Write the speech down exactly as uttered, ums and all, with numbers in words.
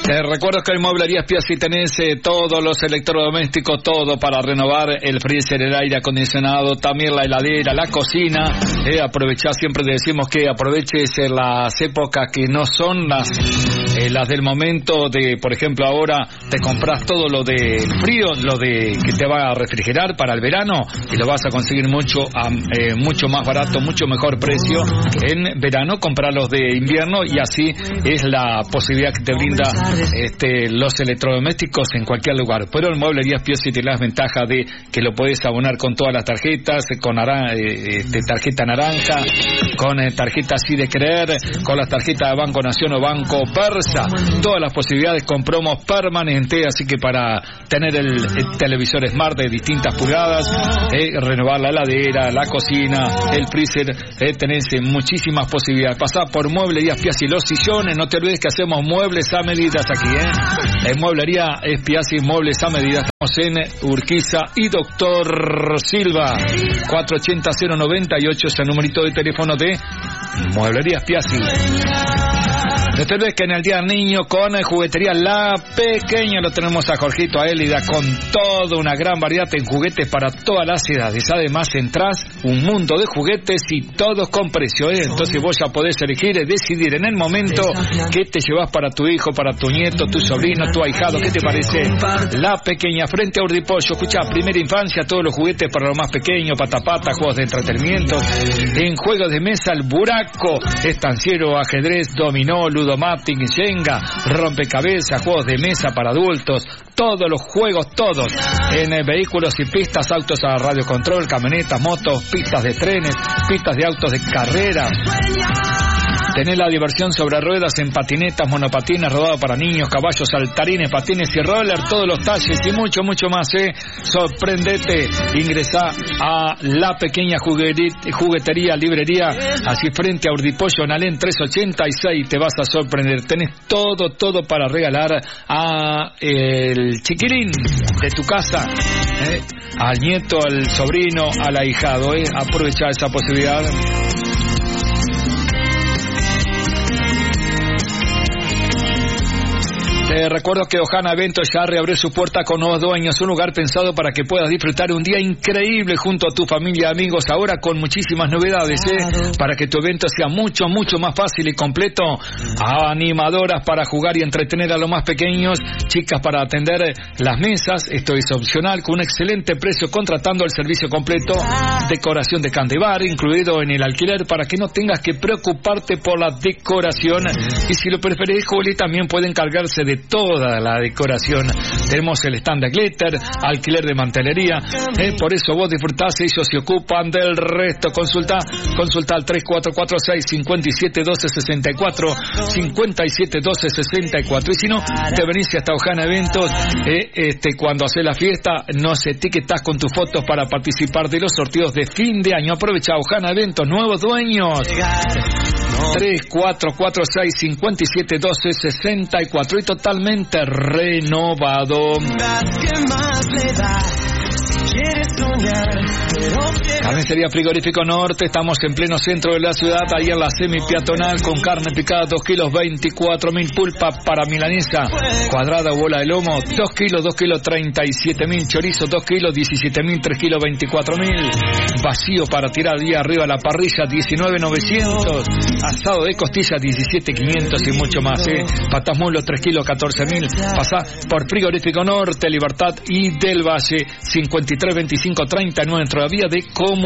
Te recuerdo que en Mueblerías Piazzi tenés eh, todos los electrodomésticos, todo para renovar el freezer, el aire acondicionado, también la heladera, la cocina. Eh, aprovechá, siempre te decimos que aproveches eh, las épocas que no son las eh, las del momento de, por ejemplo, ahora te compras todo lo de frío, lo de que te va a refrigerar para el verano y lo vas a conseguir mucho a, eh, mucho más barato, mucho mejor precio en verano. Comprar los de invierno y así es la posibilidad que te brinda este, los electrodomésticos en cualquier lugar. Pero en Mueblerías Piazzi te das ventaja de que lo puedes abonar con todas las tarjetas, con naran- eh, este, tarjeta naranja, con eh, tarjeta así de creer, con las tarjetas de Banco Nación o Banco Persa, todas las posibilidades con promos permanentes, así que para tener el, el televisor smart de distintas pulgadas, eh, renovar la heladera, la cocina, el freezer, eh, tenés eh, muchísimas posibilidades. Pasá por Mueblerías Piazzi, los sillones, no te olvides que hacemos muebles a medidas aquí, ¿eh? En Mueblería Piazzi, muebles a medida. Estamos en Urquiza y Doctor Silva. cuatro ochenta cero noventa y ocho es el numerito de teléfono de Mueblerías Piazzi. No te olvides que en el Día del Niño con Juguetería La Pequeña lo tenemos a Jorgito Aélida con toda una gran variedad en juguetes para todas las edades. Además entrás un mundo de juguetes y todos con precio, ¿eh? Entonces vos ya podés elegir y decidir en el momento qué te llevas para tu hijo, para tu nieto, tu sobrino, tu ahijado. ¿Qué te parece? La Pequeña, frente a Urdipollo. Escuchá, primera infancia, todos los juguetes para los más pequeños, patapata, juegos de entretenimiento. En juegos de mesa, el buraco, estanciero, ajedrez, dominó, ludomatic, Jenga, rompecabezas, juegos de mesa para adultos, todos los juegos, todos. En eh, vehículos y pistas, autos a radiocontrol, camionetas, motos, pistas de trenes, pistas de autos de carrera. Tenés la diversión sobre ruedas en patinetas, monopatines, rodado para niños, caballos, saltarines, patines y roller, todos los talles y mucho, mucho más, ¿eh? Sorprendete, ingresá a La Pequeña Juguerit- Juguetería, Librería, así frente a Urdipollo, en Alén trescientos ochenta y seis, te vas a sorprender. Tenés todo, todo para regalar a el chiquilín de tu casa, ¿eh? Al nieto, al sobrino, al ahijado, ¿eh? Aprovecha esa posibilidad. Te recuerdo que Ojana Eventos ya reabrió su puerta con nuevos dueños, un lugar pensado para que puedas disfrutar un día increíble junto a tu familia y amigos, ahora con muchísimas novedades, ¿eh? Para que tu evento sea mucho, mucho más fácil y completo. Animadoras para jugar y entretener a los más pequeños, chicas para atender las mesas, esto es opcional, con un excelente precio contratando el servicio completo, decoración de candebar, incluido en el alquiler, para que no tengas que preocuparte por la decoración. Y si lo preferís, Juli, también puede encargarse de toda la decoración. Tenemos el stand de glitter, alquiler de mantelería, eh, por eso vos disfrutás, ellos se ocupan del resto. Consulta, consulta al tres cuatro cuatro seis, cinco siete uno dos seis cuatro, cinco siete uno dos seis cuatro, y si no, te venís hasta Ojana Eventos, eh, este, cuando haces la fiesta, nos etiquetás con tus fotos para participar de los sorteos de fin de año. Aprovecha Ojana Eventos, nuevos dueños. tres cuatro cuatro seis, cinco siete uno dos seis cuatro y totalmente renovado. Carnicería Frigorífico Norte, estamos en pleno centro de la ciudad, ahí en la semi-peatonal, con carne picada, dos kilos veinticuatro mil, pulpa para milanesa, cuadrada o bola de lomo, dos kilos, dos kilos treinta y siete mil, chorizo, dos kilos, diecisiete mil, tres kilos veinticuatro mil, vacío para tirar día arriba a la parrilla, diecinueve novecientos, asado de costilla, diecisiete quinientos y mucho más, eh. Patas mulo, tres kilos, catorce mil, pasá por Frigorífico Norte, Libertad y del Valle, cincuenta y tres veinticinco treinta y nueve, nuestra vía de comunicación.